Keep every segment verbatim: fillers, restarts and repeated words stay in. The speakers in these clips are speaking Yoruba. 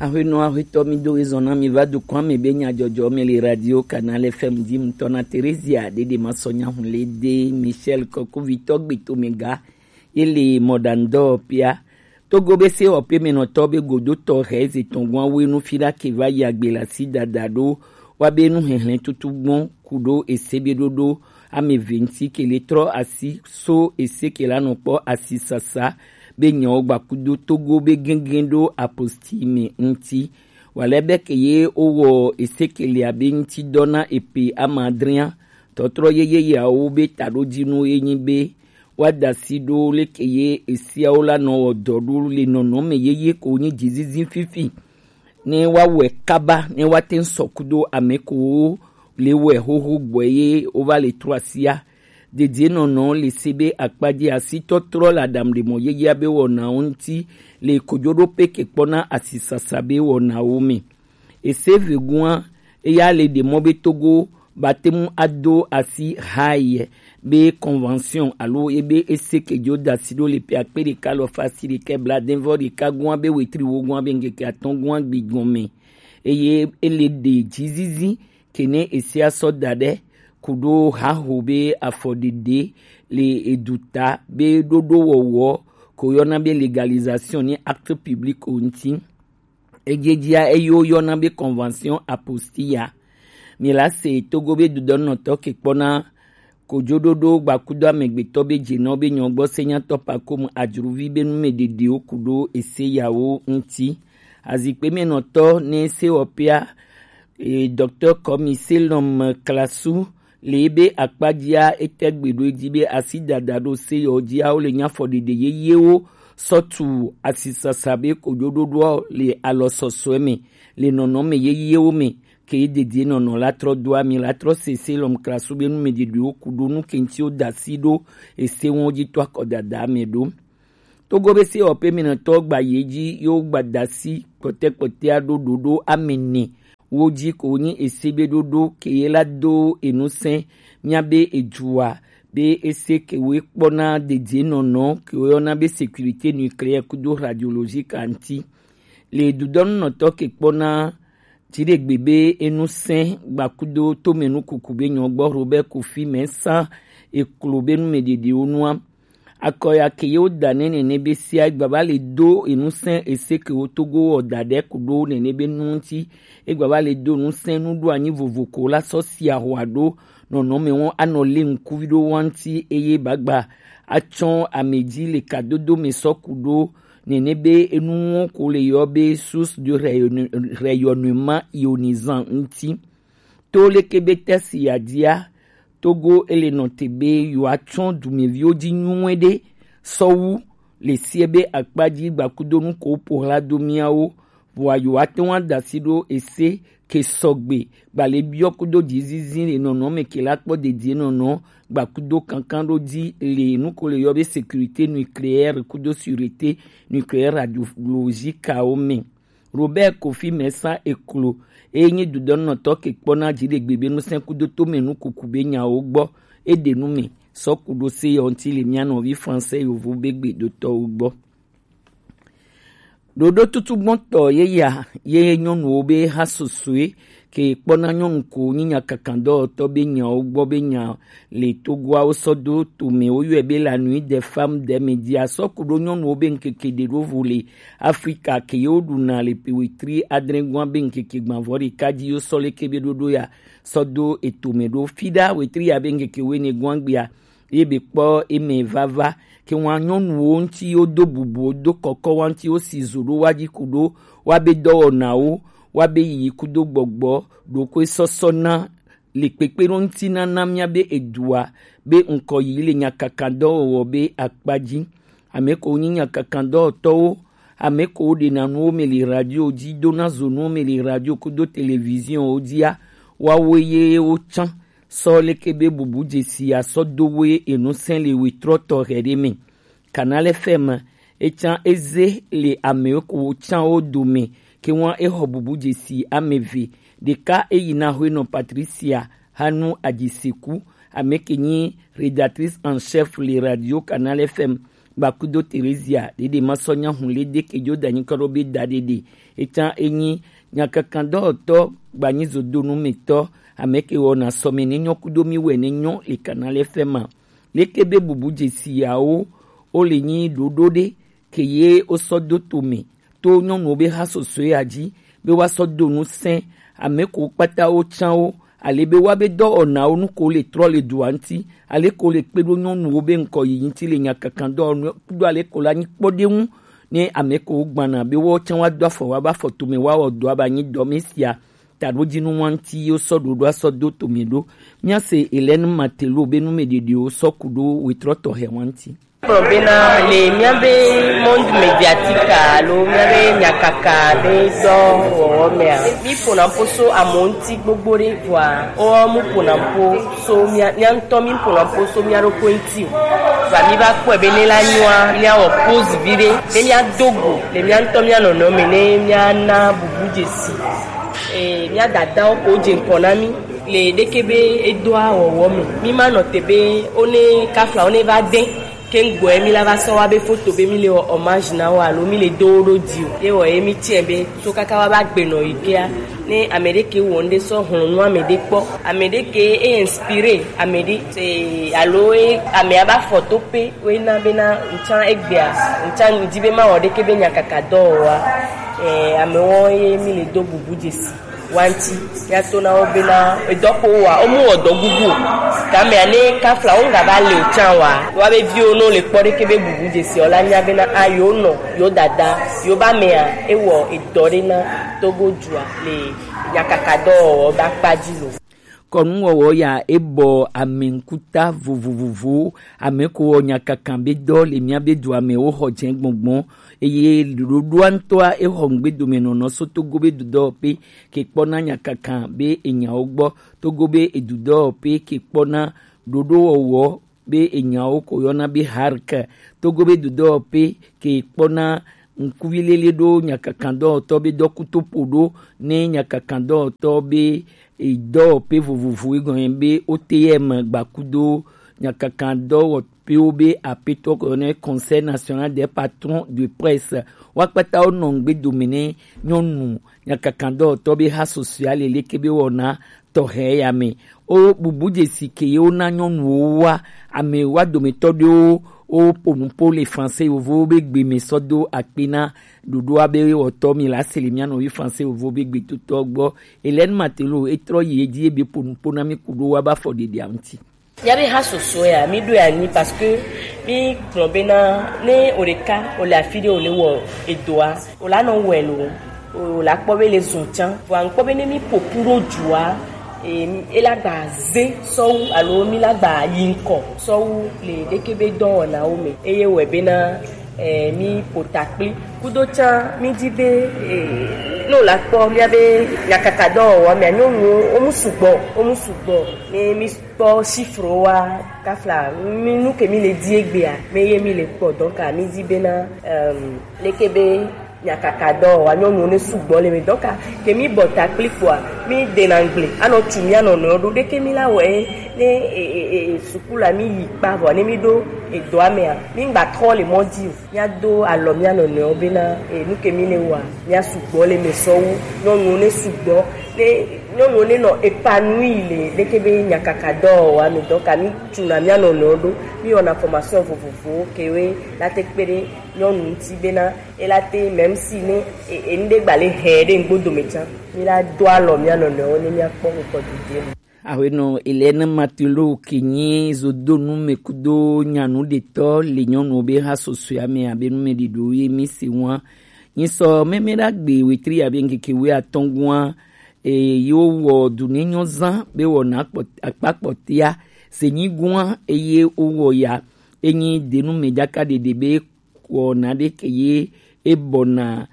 Ahweno ahwito mi do izona mi va do kwa me benya jojo me le radio Canal F M di mtona Teresia de de masonya hunle de Michel Koko Vitok bito mega ele modando pia togo be se ope me no tobe godo to reze tongwa we no fira ke va yagbe la sida dado wa be nu henhen tutugbon kudo esebe dodo ame vingt ke le tro asi so ese ke la no po asi sasa be nyo gba kudo togo be gengendo apostime nti walebe ke ye owo ese ke le abi nti dona epe amadrian totro yeye ya o be taroji no enyi be wada sido le ke ye esi aola no dodu le nono me yeye ko ni jizizi fifi ne wa we kaba ne wa ten sokudo ameko le we hoho boye over le troisia de die nono le sebe akpadi asito tro la dam de moyeye abe wona onti le kojodo peke pona asisa sabe wona omi e save gwan e ya le de mobe togo batemu ado asi haye be convention alo ebe ese ke joda sido le pe akpere kalo fasiri ke bladen vori ka gwan be wetri wo gwan be ngeke aton gwan gbi gome eye ele de jizizi kene ese asodade kudo ha hobe afodede le eduta be dodo wowo ko yona be legalisation ni acte public onti ejejia eyo yona be convention apostia mi la se togo be do no to ke pona ko jododo gba kudo amegbe to be jeno be nyogbo senya to pa kom ajuruvi be nu medede okudo ese yawo nti azikpe me no to ne se opia e docteur comme selom klasu lebe akpadia etegbedo ejibe asida dado se yojia o le nya fodede yeyewo sotu asisa sabe ko jododo le alososweme le nonome yeyewo me ke dedie nono la tro doa mi la tro sese lom klasu be nu medede okudo nu kenti o dasido ese won ji to akodada medo togo be se ope mi na to gba yeji yo gba dasi pote pote ado dodo amene woji ko ni esebe dodo ke yela do enusen miabe ejua be ese ke we pona dedie nono ke ona be sécurité nucléaire kudo radiologique anti le dudon no to ke pona tire gbebe enusen gba kudo to menu kukube nyogbo Robert Kofi Mensa e klobe nu medede onua akoya ke yo danene nebe sia gbaba le do enusen ese ke otogo odade kudo nebe nunti e gbaba le do nusen nu do anyi vovoko la sosia hoado no no me won anole nkuvido wanti eye bagba achon ameji le kadodo me sokudo nebe enu ko le yobe source de rayonnement ionisant nti to le kebete ya dia Togo ele notebe yo achon du me viodi nwede sowu le siebe akpaji gbakudo nu ko pour la domiao wa yo atenwa dasido ese ke sogbe bale biokudo dizizi le nono me ke la po de die nono gbakudo kankando di le nu ko le yobe sécurité nucléaire kudo sûreté nucléaire radiologique a ome Robert Kofi Mensa eklo enyi dudon no to ke pona jire gbebe nu sen kudo to menu kukube nya ogbo ede nu me so kudo se onti le mia no vi français yo vo begbe do to ogbo dodo tutugbon to ye ya ye nyonu obe hasosue ke pona nyon ko nyinya kakando to be nya ogbo be nya le togwa osodo to me oyo ebe la nuit des femmes des médias so kudo nyonu obe nkeke de rovole Africa ke yodu na le pewitri adrengwa be nkeke gbanvori kaji yo sole kebe dodo ya sodo etomedo fida wetri ya be nkeke wene gwangbia ebe po eme vava ke wan nyonu onti odo bubu odo koko wanti o sizuru waji kudo wabe do nawo wabe yi kudo gbogbo doko sosona le pepero nti na namia be edua be nko yi le nyakakando wo be akpaji ameko nyinya kakando to ameko de na no me le radio di dona zono me le radio kudo télévision odia waweye o chan so le kebe bubu jesi asodowe enosen le witro to redeme Canal F M echan eze le ameko chan odome ke wan eho bubu jesi ameve de ka eyina hweno Patricia Hanu Ajiseku amekenyi rédactrice en chef le radio Canal F M bakudo Teresia dede masonya hulede kejo danyi karobe dadede etan enyi nyakakando to gbanyi zodonu meto ameke wona some ne nyokudo mi we ne nyon le canal fema lekebe bubu jesi yao o le nyi dodode keye o sodo tome to nyon obe hasoso yaji be wa sodo nu sen ameko pata o chan o alebe wa be do ona onu ko le tro le duanti ale ko le pedo nyon obe nko yin ti le nyakakando do ale ko la ni podehun ni ameko gbana be wo chan wa do afo wa ba foto me wa odo abanyi do mesia tarojinu wanti yo sodo do sodo to medo nya se Hélène Matelo be nu medede o sokudo witroto he wanti probena le miabe monde médiatique alo miabe nyakaka be do wo me mi pona poso amonti gbogbore voa o mu pona poso mi nyanto mi pona poso mi aro pointi va mi ba ko ebe ne la nwa mi a oppose vire le mi adogo le mi anto mi anono me ne mi ana bubujesi e mi adada o ko je nkonami le dekebe edoa wo mi mi ma no tebe one kafla one va den kengbo emi la va so wa be photo be mi le hommage na wa lo mi le doro dio e wo emi tie be so kaka wa ba gbe no ikea ni Amerique wonde so hun no amede po Amerique e inspiré amede se alo e ame aba photo pe we na be na nchan egbia nchan ndibe ma wode ke be nyakaka do wa eh ame wo e mi le do bubu jesi wanti ya to na obena edoko wa omu odo gugu ka me ane ka fla unga ba le chan wa wa be vi ono le pore ke be bubu jesi ola nya be na ayo no yo dada yo ba me a ewo edore na togo jua le yakakado ba pajilo konu wo ya ebo amenkuta vuvuvuvu ameko nyakakambe do le miabe do ame o hojen gbongbon eye luduantoa e hongbe domeno no so togobe dudo pe ke pona nyakakan be enya ogbo togobe edudo pe ke pona dodo owo be enya o koyona be harka togobe dudo pe ke pona nkuvilele do nyakakando to be dokutopodo ne nyakakando to be ido pe vuvuvu igonbe O T M gbakudo nyakakando P O B apeto koné Conseil national des patrons de presse wakpata onongbe domine nyonu nyakakando to be ha social elekebe wona to he yame o bubu sike ona nyonu wa ame wa dometodo o ponumpo les français o vobe gbe mesodo akpina dudu abere otomi la selimiano wi français o vobe gbe tutogbo Hélène Matelo etro yeji ebe ponumpo na mi kudo wa ba for de diamti yabe hasoso ya mi do ya ni parce que mi probena ne oreka o la fide o le wo edoa o la no welo o la pobe les zonchan wa npobe ne mi popuro jua e ela gba ze so alo mi la gba yinko so le dekebe don na o me eye we be na eh mi potakli kudo cha mi dibe eh no la po mi abe yakakado wa mi anyo o musugbo o musugbo ni mi po chiffre wa kafla mi nu ke mi le di egbe a me ye mi le po donc a mi dibe na um lekebe nyakakado wa nyo ne sugbo le me donc a ke mi botakli kwa mi de l'anglais ano tumi ano no do de ke mi la we ne e e sukula mi yipa bo ni mi do e do amea mi ngba tro le modi ya do alo mi ano no be na e nu ke mi le wa ya sugbo le me so nyo ne sugbo ne nyo ne no épanoui le de ke be nyakakado wa mi donc a mi tuna mi ano no do mi ona formation fofofu ke we la te pere nyo nu ti be na e la te même si ne e nde gba le he de ngbodo mecha mi la do alo mi ano no ni mi apo ko dide aweno Hélène Matelo kinyi zodonu mekudo nyanu de to le nyonu be ha soso ya me abenu me dido ye mi si won yin so memera gbe wetri abi nkeke we atongwa e yo wo duninyo zan be wo na apapotia senyigun eye owo ya enyi denu mejaka de debe ko na de keye ebona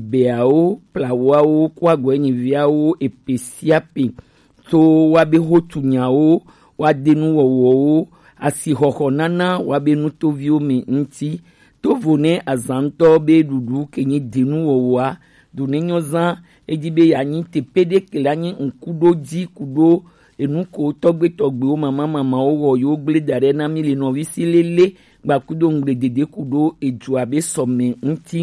ebeao plawao kwago enyi viao epesiapi to wabe hotunyao wadenu wowo asihoho nana wabe nutovio me nti to vone azanto be dudu kenye denu wowa dunenyo zan ejibe yanyi tepede kelanyi nkudo ji kudo enuko togbe togbe o mama mama o wo yo gble dare na mi le no wi silele gbakudo ngbedede kudo edu abe some nti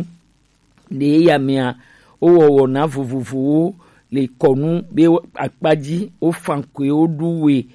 le ya mea o wo na vuvuvu le konu be akpaji o fankwe o duwe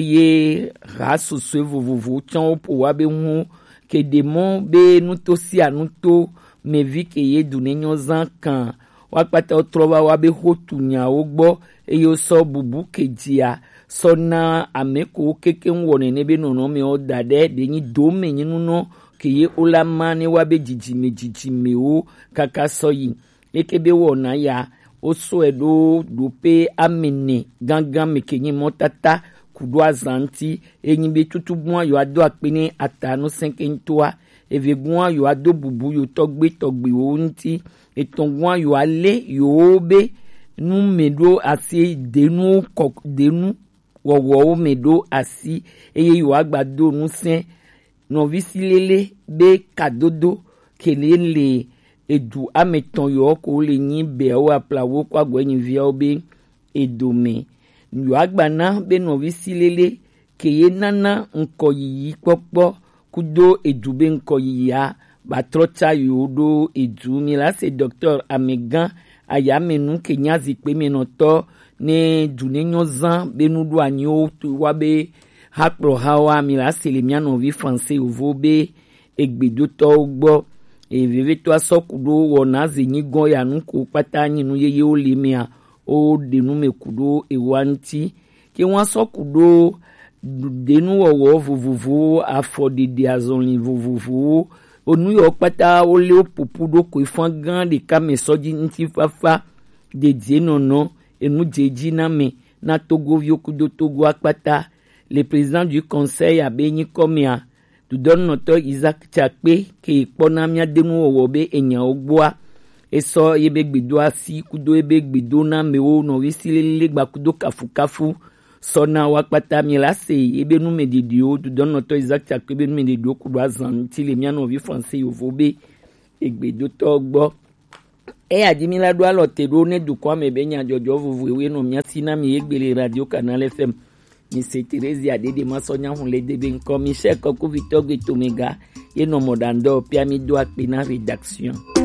eye rasoso vuvuvu chan o po wa be hu ke demo be nuto si anuto mevi ke ye dunenyo zan kan wa pata o trova wa be hotunya o gbo eye o so bubu kejia so na ameko keke nwone nebe nono me o dade de ni do me nyinu no ke ye olamane wa be jijime jijime o kaka soyi ekebe wona ya o so edo dope amene gangan mekenyi motata kudo azanti enyi be tutubun ayo ado apene atanu senkentoa evegun ayo ado bubu yo togbe togbe o nti etongun ayo ale yo be nu medo asi denu kok denu wowo medo asi eye yo agbado nu sen no visilele be kadodo kelele edu ameton yo ko le yin be o aplawo kwa gwenyin via obe edome yo agbana be no visilele keye nana nko yiyi popo kudo edu be nko yiya batrocha yo do edu mi la se docteur Amegan ayamenu kenyazi pe menoto ne dunenyo zan benudu anyo wa be hakro hawa mi la se le miano vi français ovo be egbedo to gbo e veve to asokudo wona zenyi go ya nuko pata nyinu yeye o le mia o denu mekudo e wanti ke won asokudo denu wo vuvuvu afodide azonli vuvuvu onu yo pata o le popudo ko ifan gan de ka mesoji nti fafa de die nono enu jeji na me na Togo viokudo Togo akpata le président du conseil abenyi komia du don noto Isaac Chakpe ke ipona mia denu owobe enya ogboa eso yebe gbedo asi kudo ebe gbedo na mewo no wisilele gbakudo kafu kafu sona wakpata milase ebe nu medidio du don noto Isaac Chakpe be nu medidio kudo azan ti le mia no vi français ovobe egbedo to gbo e adimila do alotedo ne du kwa mebenya jojo vuvuwe no mia sina mi egbele radio Canal F M ni se Terezi adede masonya hun le debe nko mi se ko ku Victor Gbetomega ye no modando piamido akpe na rédaction.